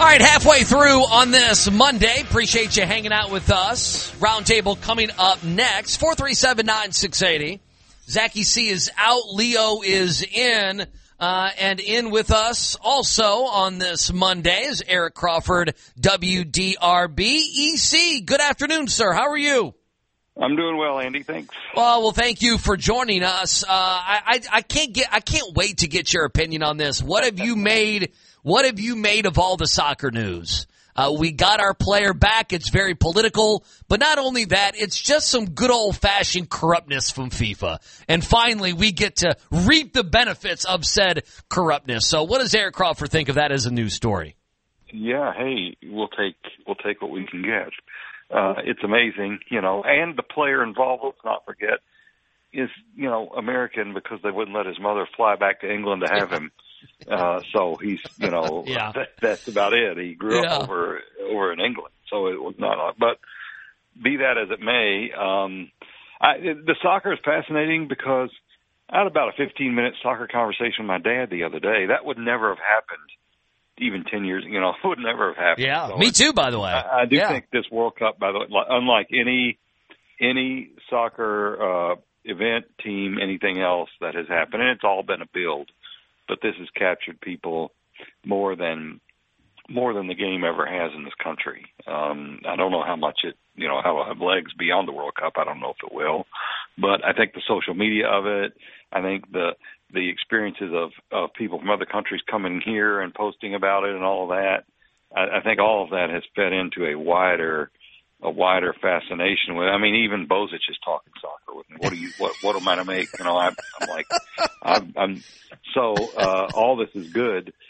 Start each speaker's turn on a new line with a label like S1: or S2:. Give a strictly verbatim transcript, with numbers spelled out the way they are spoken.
S1: All right, halfway through on this Monday. Appreciate you hanging out with us. Roundtable coming up next. four three seven, nine six eight zero. Zachy C is out. Leo is in. Uh, and in with us also on this Monday is Eric Crawford, W D R B E C. Good afternoon, sir. How are you?
S2: I'm doing well, Andy. Thanks.
S1: Well, well, thank you for joining us. Uh, I, I, I can't get, I can't wait to get your opinion on this. What have you made? What have you made of all the soccer news? Uh, we got our player back. It's very political, but not only that, it's just some good old-fashioned corruptness from FIFA. And finally, we get to reap the benefits of said corruptness. So what does Eric Crawford think of that as a news story?
S2: Yeah, hey, we'll take we'll take what we can get. Uh, it's amazing, you know, and the player involved, let's not forget, is, you know, American because they wouldn't let his mother fly back to England to have him. Uh, so he's, you know,
S1: yeah.
S2: that, that's about it. He grew
S1: yeah.
S2: up over over in England, so it was not. But be that as it may, um, I, the soccer is fascinating because I had about a fifteen minute soccer conversation with my dad the other day. That would never have happened even ten years. You know, it would never have happened.
S1: Yeah,
S2: so
S1: me too. By the way,
S2: I, I do
S1: yeah.
S2: think this World Cup, by the way, unlike any any soccer uh, event, team, anything else that has happened, and it's all been a build. But this has captured people more than more than the game ever has in this country. Um, I don't know how much it, you know, how it have legs beyond the World Cup. I don't know if it will, but I think the social media of it, I think the the experiences of, of people from other countries coming here and posting about it and all of that, I, I think all of that has fed into a wider a wider fascination with. I mean, even Bozic is talking soccer with me. What do you? What? What am I to make? You know, I'm, I'm like, I'm, I'm so uh, all this is good.